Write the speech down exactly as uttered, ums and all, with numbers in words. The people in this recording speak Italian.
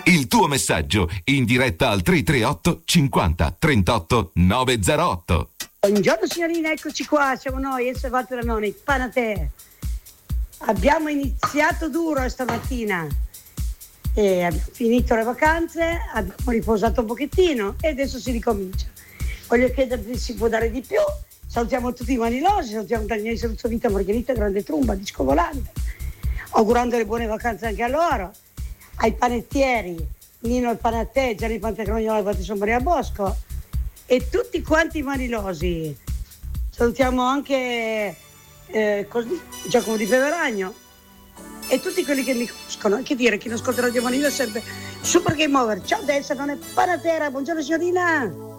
Il tuo messaggio in diretta al tre tre otto cinquanta trentotto novecentootto. Buongiorno signorina, eccoci qua, siamo noi, S. Walter Anoni, Panatè. Abbiamo iniziato duro stamattina e abbiamo finito le vacanze, abbiamo riposato un pochettino e adesso si ricomincia. Voglio chiederti se si può dare di più. Salutiamo tutti i manilosi, salutiamo Daniele Saluzzo Vita, Margherita, Grande Trumba, Disco Volante, augurando le buone vacanze anche a loro, ai panettieri, Nino il Panatè, Gianni Pantacrognola, Battiso Maria Bosco e tutti quanti i manilosi. Salutiamo anche eh, così, Giacomo di Peveragno e tutti quelli che mi conoscono. Che dire, chi non ascolta Radio Manilo è sempre Super Game Over. Ciao Delsa, non è Panatera, buongiorno signorina.